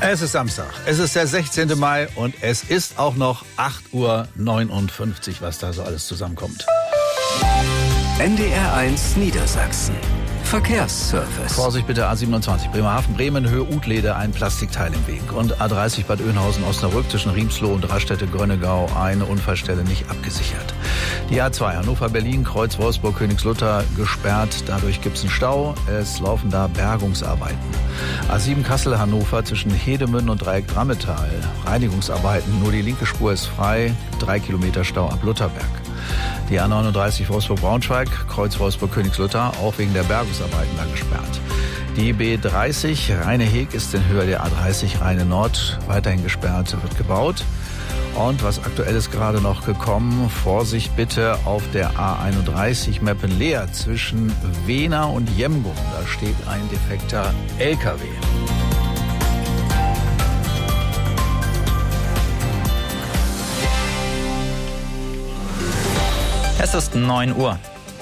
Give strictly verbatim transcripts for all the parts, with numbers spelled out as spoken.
Es ist Samstag, es ist der sechzehnten Mai und es ist auch noch acht Uhr neunundfünfzig, was da so alles zusammenkommt. N D R eins Niedersachsen. Verkehrsservice. Vorsicht bitte, A siebenundzwanzig Bremerhaven, Bremen, Höhe Utlede, ein Plastikteil im Weg. Und A dreißig Bad Oeynhausen, Osnabrück zwischen Riemsloh und Raststätte Grönnegau, eine Unfallstelle nicht abgesichert. Die A zwei Hannover, Berlin, Kreuz, Wolfsburg, Königslutter gesperrt, dadurch gibt es einen Stau, es laufen da Bergungsarbeiten. A sieben Kassel, Hannover zwischen Hedemünde und Dreieck Drammetal, Reinigungsarbeiten, nur die linke Spur ist frei, drei Kilometer Stau ab Lutherberg. Die A neununddreißig Wolfsburg-Braunschweig, Kreuz Wolfsburg-Königslutter, auch wegen der Bergungsarbeiten da gesperrt. Die B dreißig Rheine-Heg ist in Höhe der A dreißig Rheine-Nord weiterhin gesperrt, wird gebaut. Und was aktuell ist gerade noch gekommen, Vorsicht bitte auf der A einunddreißig Meppen-Leer zwischen Wehna und Jemgum. Da steht ein defekter L K W. Es ist neun Uhr.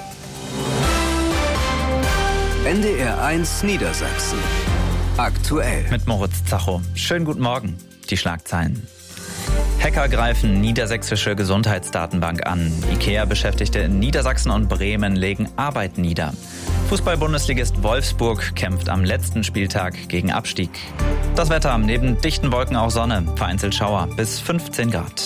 N D R eins Niedersachsen. Aktuell. Mit Moritz Zacho. Schönen guten Morgen. Die Schlagzeilen. Hacker greifen niedersächsische Gesundheitsdatenbank an. IKEA-Beschäftigte in Niedersachsen und Bremen legen Arbeit nieder. Fußball-Bundesligist Wolfsburg kämpft am letzten Spieltag gegen Abstieg. Das Wetter, neben dichten Wolken auch Sonne, vereinzelt Schauer bis fünfzehn Grad.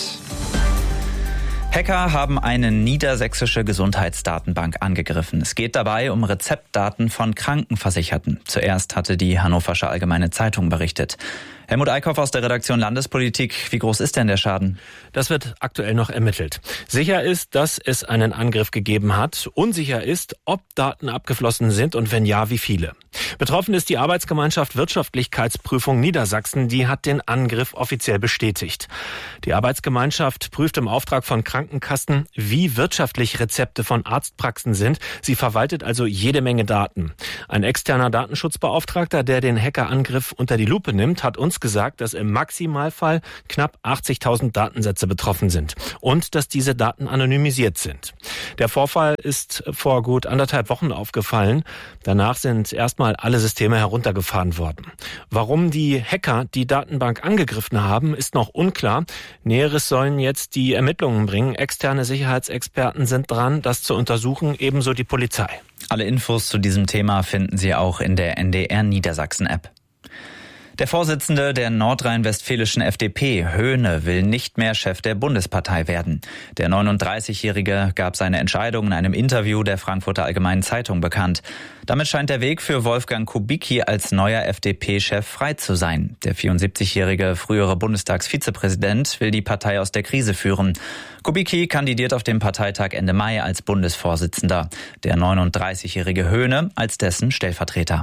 Hacker haben eine niedersächsische Gesundheitsdatenbank angegriffen. Es geht dabei um Rezeptdaten von Krankenversicherten. Zuerst hatte die Hannoversche Allgemeine Zeitung berichtet. Helmut Eickhoff aus der Redaktion Landespolitik. Wie groß ist denn der Schaden? Das wird aktuell noch ermittelt. Sicher ist, dass es einen Angriff gegeben hat. Unsicher ist, ob Daten abgeflossen sind und wenn ja, wie viele. Betroffen ist die Arbeitsgemeinschaft Wirtschaftlichkeitsprüfung Niedersachsen. Die hat den Angriff offiziell bestätigt. Die Arbeitsgemeinschaft prüft im Auftrag von Krankenkassen, wie wirtschaftlich Rezepte von Arztpraxen sind. Sie verwaltet also jede Menge Daten. Ein externer Datenschutzbeauftragter, der den Hackerangriff unter die Lupe nimmt, hat uns gesagt, dass im Maximalfall knapp achtzigtausend Datensätze betroffen sind und dass diese Daten anonymisiert sind. Der Vorfall ist vor gut anderthalb Wochen aufgefallen. Danach sind erstmal alle Systeme heruntergefahren worden. Warum die Hacker die Datenbank angegriffen haben, ist noch unklar. Näheres sollen jetzt die Ermittlungen bringen. Externe Sicherheitsexperten sind dran, das zu untersuchen, ebenso die Polizei. Alle Infos zu diesem Thema finden Sie auch in der N D R Niedersachsen-App. Der Vorsitzende der nordrhein-westfälischen F D P, Höhne, will nicht mehr Chef der Bundespartei werden. Der neununddreißigjährige gab seine Entscheidung in einem Interview der Frankfurter Allgemeinen Zeitung bekannt. Damit scheint der Weg für Wolfgang Kubicki als neuer F D P-Chef frei zu sein. Der vierundsiebzigjährige frühere Bundestagsvizepräsident will die Partei aus der Krise führen. Kubicki kandidiert auf dem Parteitag Ende Mai als Bundesvorsitzender. Der neununddreißigjährige Höhne als dessen Stellvertreter.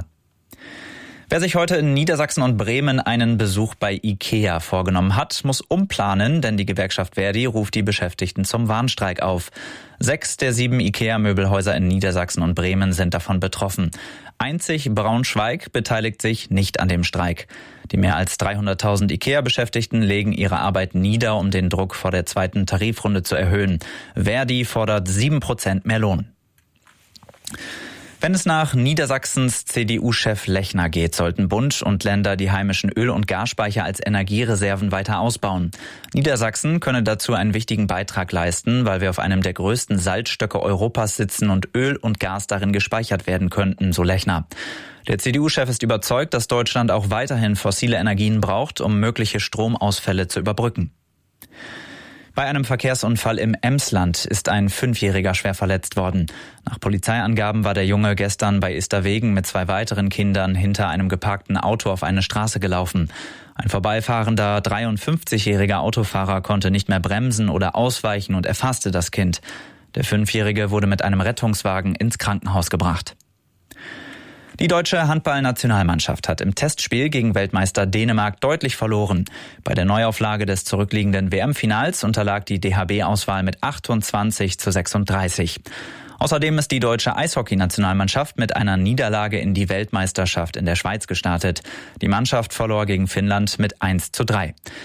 Wer sich heute in Niedersachsen und Bremen einen Besuch bei IKEA vorgenommen hat, muss umplanen, denn die Gewerkschaft Verdi ruft die Beschäftigten zum Warnstreik auf. Sechs der sieben IKEA-Möbelhäuser in Niedersachsen und Bremen sind davon betroffen. Einzig Braunschweig beteiligt sich nicht an dem Streik. Die mehr als dreihunderttausend IKEA-Beschäftigten legen ihre Arbeit nieder, um den Druck vor der zweiten Tarifrunde zu erhöhen. Verdi fordert sieben Prozent mehr Lohn. Wenn es nach Niedersachsens C D U-Chef Lechner geht, sollten Bund und Länder die heimischen Öl- und Gasspeicher als Energiereserven weiter ausbauen. Niedersachsen könne dazu einen wichtigen Beitrag leisten, weil wir auf einem der größten Salzstöcke Europas sitzen und Öl und Gas darin gespeichert werden könnten, so Lechner. Der C D U-Chef ist überzeugt, dass Deutschland auch weiterhin fossile Energien braucht, um mögliche Stromausfälle zu überbrücken. Bei einem Verkehrsunfall im Emsland ist ein Fünfjähriger schwer verletzt worden. Nach Polizeiangaben war der Junge gestern bei Isterwegen mit zwei weiteren Kindern hinter einem geparkten Auto auf eine Straße gelaufen. Ein vorbeifahrender dreiundfünfzigjähriger Autofahrer konnte nicht mehr bremsen oder ausweichen und erfasste das Kind. Der Fünfjährige wurde mit einem Rettungswagen ins Krankenhaus gebracht. Die deutsche Handball-Nationalmannschaft hat im Testspiel gegen Weltmeister Dänemark deutlich verloren. Bei der Neuauflage des zurückliegenden W M-Finals unterlag die D H B-Auswahl mit achtundzwanzig zu sechsunddreißig. Außerdem ist die deutsche Eishockey-Nationalmannschaft mit einer Niederlage in die Weltmeisterschaft in der Schweiz gestartet. Die Mannschaft verlor gegen Finnland mit eins zu drei.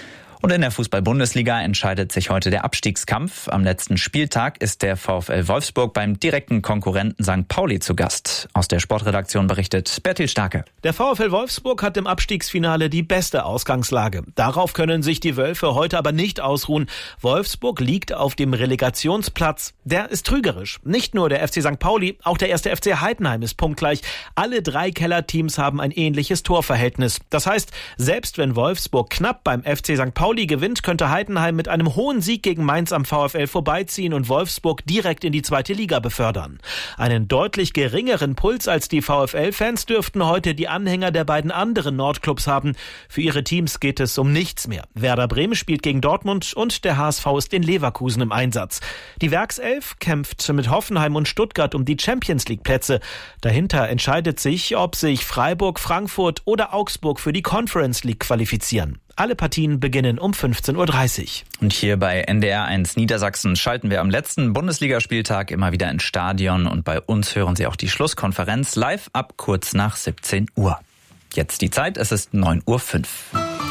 Und in der Fußball-Bundesliga entscheidet sich heute der Abstiegskampf. Am letzten Spieltag ist der VfL Wolfsburg beim direkten Konkurrenten Sankt Pauli zu Gast. Aus der Sportredaktion berichtet Bertil Starke. Der VfL Wolfsburg hat im Abstiegsfinale die beste Ausgangslage. Darauf können sich die Wölfe heute aber nicht ausruhen. Wolfsburg liegt auf dem Relegationsplatz. Der ist trügerisch. Nicht nur der F C Sankt Pauli, auch der erste F C Heidenheim ist punktgleich. Alle drei Kellerteams haben ein ähnliches Torverhältnis. Das heißt, selbst wenn Wolfsburg knapp beim F C Sankt Pauli gewinnt, könnte Heidenheim mit einem hohen Sieg gegen Mainz am VfL vorbeiziehen und Wolfsburg direkt in die zweite Liga befördern. Einen deutlich geringeren Puls als die VfL-Fans dürften heute die Anhänger der beiden anderen Nordclubs haben. Für ihre Teams geht es um nichts mehr. Werder Bremen spielt gegen Dortmund und der H S V ist in Leverkusen im Einsatz. Die Werkself kämpft mit Hoffenheim und Stuttgart um die Champions-League-Plätze. Dahinter entscheidet sich, ob sich Freiburg, Frankfurt oder Augsburg für die Conference League qualifizieren. Alle Partien beginnen um fünfzehn Uhr dreißig. Und hier bei N D R eins Niedersachsen schalten wir am letzten Bundesligaspieltag immer wieder ins Stadion und bei uns hören Sie auch die Schlusskonferenz live ab kurz nach siebzehn Uhr. Jetzt die Zeit, es ist neun Uhr fünf.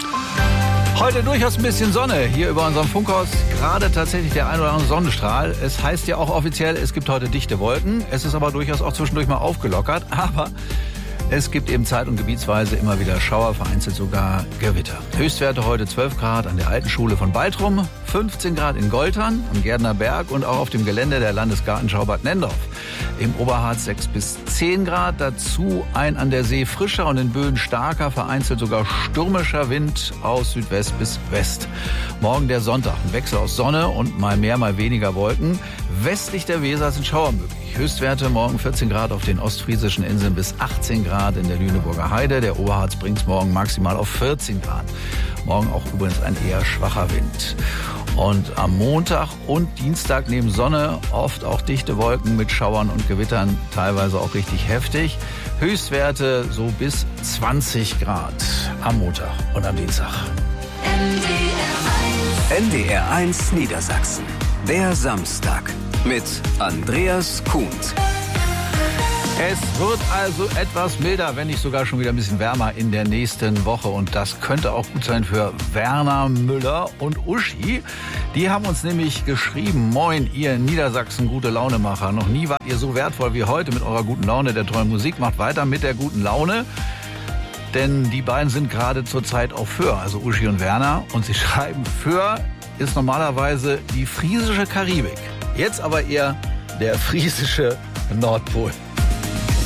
Heute durchaus ein bisschen Sonne hier über unserem Funkhaus. Gerade tatsächlich der ein oder andere Sonnenstrahl. Es heißt ja auch offiziell, es gibt heute dichte Wolken. Es ist aber durchaus auch zwischendurch mal aufgelockert. Aber es gibt eben zeit- und gebietsweise immer wieder Schauer, vereinzelt sogar Gewitter. Höchstwerte heute zwölf Grad an der Alten Schule von Baltrum, fünfzehn Grad in Goltern, am Gärtner Berg und auch auf dem Gelände der Landesgartenschau Bad Nendorf. Im Oberharz sechs bis zehn Grad, dazu ein an der See frischer und in Böen starker, vereinzelt sogar stürmischer Wind aus Südwest bis West. Morgen der Sonntag, ein Wechsel aus Sonne und mal mehr, mal weniger Wolken. Westlich der Weser sind Schauer möglich. Höchstwerte morgen vierzehn Grad auf den ostfriesischen Inseln bis achtzehn Grad in der Lüneburger Heide. Der Oberharz bringt es morgen maximal auf vierzehn Grad. Morgen auch übrigens ein eher schwacher Wind. Und am Montag und Dienstag neben Sonne oft auch dichte Wolken mit Schauern und Gewittern, teilweise auch richtig heftig. Höchstwerte so bis zwanzig Grad am Montag und am Dienstag. N D R eins Niedersachsen. Der Samstag mit Andreas Kuhnt. Es wird also etwas milder, wenn nicht sogar schon wieder ein bisschen wärmer in der nächsten Woche. Und das könnte auch gut sein für Werner Müller und Uschi. Die haben uns nämlich geschrieben: Moin, ihr Niedersachsen gute Launemacher. Noch nie wart ihr so wertvoll wie heute mit eurer guten Laune, der tollen Musik. Macht weiter mit der guten Laune. Denn die beiden sind gerade zur Zeit auf Föhr, also Uschi und Werner. Und sie schreiben, Föhr ist normalerweise die friesische Karibik. Jetzt aber eher der friesische Nordpol.